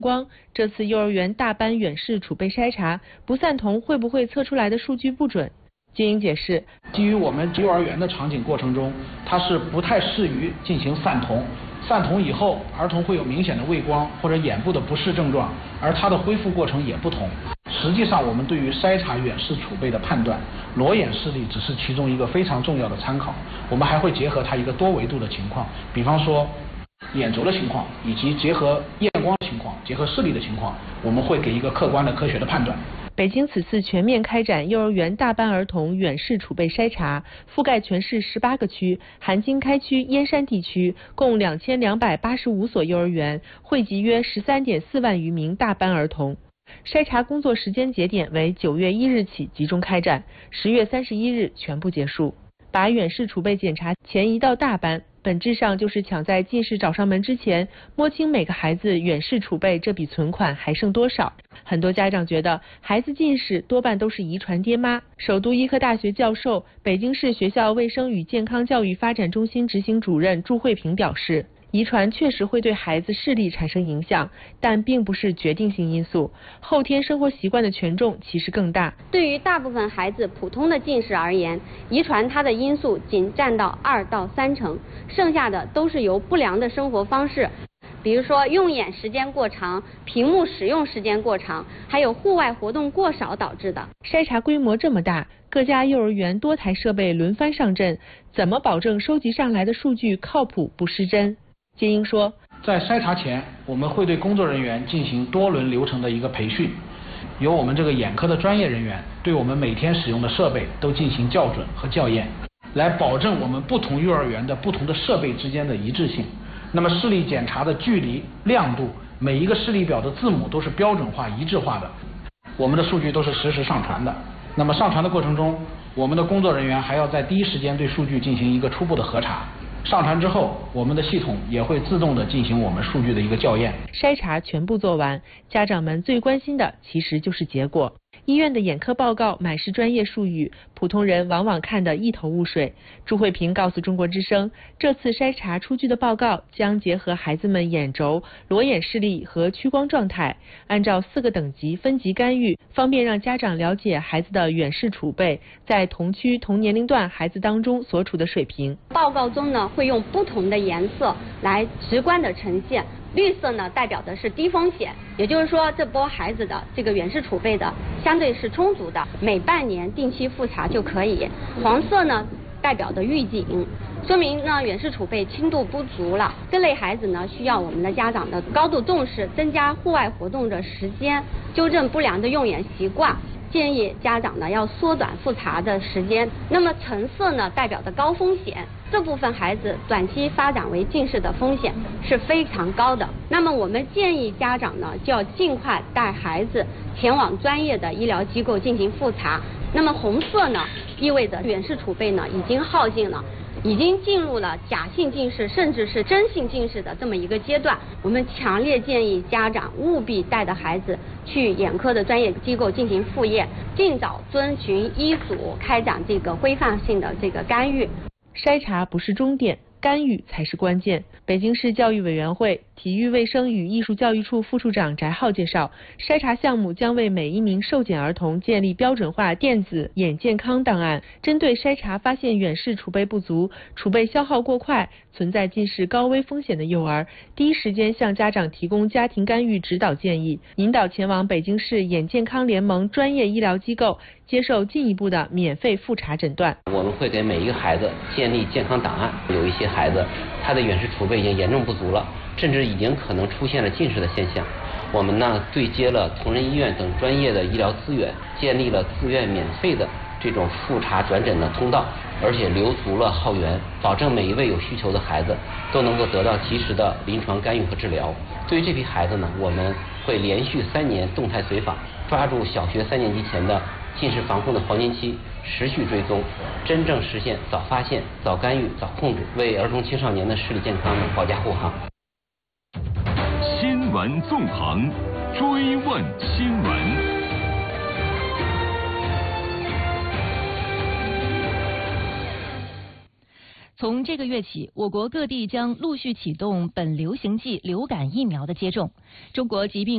光，这次幼儿园大班远视储备筛查，不散瞳会不会测出来的数据不准？金英解释， 基于我们幼儿园的场景过程中，它是不太适于进行散瞳。散瞳以后，儿童会有明显的畏光或者眼部的不适症状，而它的恢复过程也不同。实际上，我们对于筛查远视储备的判断，裸眼视力只是其中一个非常重要的参考，我们还会结合它一个多维度的情况，比方说眼轴的情况，以及结合验光情况、结合视力的情况，我们会给一个客观的科学的判断。 北京此次全面开展幼儿园大班儿童远视储备筛查，覆盖全市18个区，含经开区、燕山地区，共2285所幼儿园，惠及约13.4万余名大班儿童。筛查工作时间节点为9月1日起集中开展，10月31日全部结束。把远视储备检查前移到大班，本质上就是抢在近视找上门之前，摸清每个孩子远视储备这笔存款还剩多少。很多家长觉得孩子近视多半都是遗传爹妈。首都医科大学教授、北京市学校卫生与健康教育发展中心执行主任祝慧平表示，遗传确实会对孩子视力产生影响，但并不是决定性因素，后天生活习惯的权重其实更大。 对于大部分孩子普通的近视而言，遗传它的因素仅占到2到3成，剩下的都是由不良的生活方式，比如说用眼时间过长、屏幕使用时间过长，还有户外活动过少导致的。 筛查规模这么大，各家幼儿园多台设备轮番上阵，怎么保证收集上来的数据靠谱不失真？金英说， 在筛查前，我们会对工作人员进行多轮流程的一个培训，由我们这个眼科的专业人员对我们每天使用的设备都进行校准和校验，来保证我们不同幼儿园的不同的设备之间的一致性。那么视力检查的距离、亮度，每一个视力表的字母都是标准化、一致化的，我们的数据都是实时上传的。那么上传的过程中，我们的工作人员还要在第一时间对数据进行一个初步的核查。上传之后，我们的系统也会自动的进行我们数据的一个校验。 筛查全部做完，家长们最关心的其实就是结果。医院的眼科报告满是专业术语，普通人往往看得一头雾水。朱慧平告诉中国之声，这次筛查出具的报告将结合孩子们眼轴、裸眼视力和屈光状态，按照4个等级分级干预，方便让家长了解孩子的远视储备在同区同年龄段孩子当中所处的水平。 报告中呢，会用不同的颜色来直观的呈现。绿色呢代表的是低风险，也就是说这波孩子的这个远视储备的相对是充足的，每半年定期复查就可以。黄色呢代表的预警，说明呢远视储备轻度不足了。这类孩子呢需要我们的家长的高度重视，增加户外活动的时间，纠正不良的用眼习惯。建议家长呢要缩短复查的时间。那么橙色呢代表的高风险，这部分孩子短期发展为近视的风险是非常高的。那么我们建议家长呢就要尽快带孩子前往专业的医疗机构进行复查。那么红色呢意味着远视储备呢已经耗尽了，已经进入了假性近视甚至是真性近视的这么一个阶段。我们强烈建议家长务必带着孩子去眼科的专业机构进行复验，尽早遵循医嘱开展这个规范性的这个干预。 筛查不是终点，干预才是关键。北京市教育委员会体育卫生与艺术教育处副处长翟浩介绍，筛查项目将为每一名受检儿童建立标准化电子眼健康档案，针对筛查发现远视储备不足、储备消耗过快、存在近视高危风险的幼儿，第一时间向家长提供家庭干预指导建议，引导前往北京市眼健康联盟专业医疗机构接受进一步的免费复查诊断。 我们会给每一个孩子建立健康档案，有一些孩子他的远视储备已经严重不足了，甚至已经可能出现了近视的现象。我们呢对接了同仁医院等专业的医疗资源，建立了自愿免费的这种复查转诊的通道，而且留足了号源，保证每一位有需求的孩子都能够得到及时的临床干预和治疗。对于这批孩子呢，我们会连续3年动态随访，抓住小学3年级前的近视防控的黄金期，持续追踪，真正实现早发现、早干预、早控制，为儿童青少年的视力健康保驾护航。 新闻纵横，追问新闻。 从这个月起，我国各地将陆续启动本流行季流感疫苗的接种。中国疾病